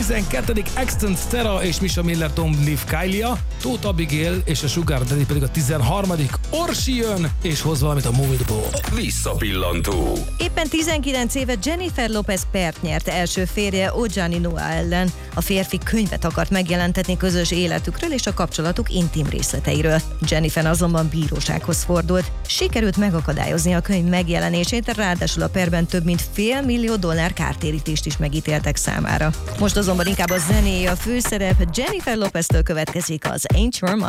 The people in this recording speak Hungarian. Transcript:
12. Extant Terra és Misha Miller, Tom Leaf, Kylie, Tóth Abigail és a Sugar Daddy pedig a 13. Orsi jön és hoz valamit a múltból. Visszapillantó. Éppen 19 éve Jennifer Lopez pert nyert első férje Ojani Noah ellen. A férfi könyvet akart megjelentetni közös életükről és a kapcsolatuk intim részleteiről. Jennifer azonban bírósághoz fordult. Sikerült megakadályozni a könyv megjelenését, ráadásul a perben több mint $500 millió kártérítést is megítéltek számára. Most azonban inkább a zenéje a főszerep. Jennifer Lopeztől következik az Ain't Your Mama.